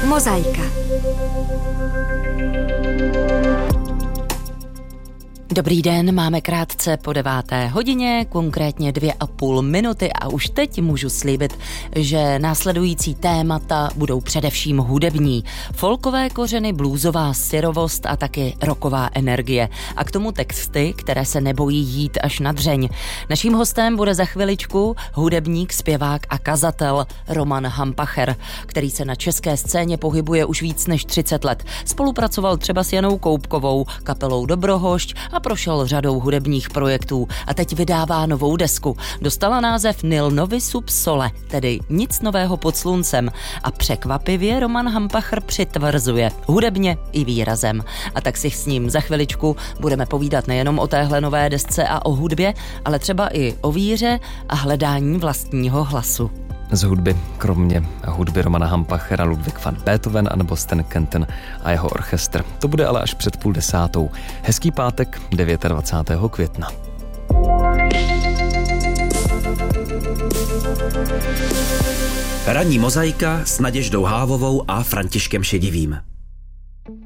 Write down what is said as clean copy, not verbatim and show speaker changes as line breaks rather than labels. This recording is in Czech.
Mozaika. Dobrý den, máme krátce po 9:00, konkrétně 2,5 minuty a už teď můžu slíbit, že následující témata budou především hudební. Folkové kořeny, bluesová syrovost a taky rocková energie. A k tomu texty, které se nebojí jít až na dřeň. Naším hostem bude za chviličku hudebník, zpěvák a kazatel Roman Hampacher, který se na české scéně pohybuje už víc než 30 let. Spolupracoval třeba s Janou Koubkovou, kapelou Dobrohošť a prošel řadou hudebních projektů a teď vydává novou desku. Dostala název Nil Novi Sub Sole, tedy nic nového pod sluncem. A překvapivě Roman Hampacher přitvrzuje, hudebně i výrazem. A tak si s ním za chviličku budeme povídat nejenom o téhle nové desce a o hudbě, ale třeba i o víře a hledání vlastního hlasu.
Z hudby, kromě hudby Romana Hampachera, Ludwig van Beethoven anebo Stan Kenton a jeho orchestr. To bude ale až před 9:30. Hezký pátek, 29. května.
Ranní mozaika s Naděždou Hávovou a Františkem Šedivým.